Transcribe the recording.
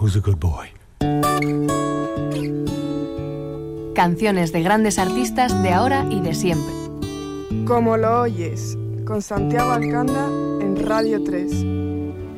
Who's a good boy? Canciones de grandes artistas de ahora y de siempre. Como lo oyes, con Santiago Alcanda en Radio 3.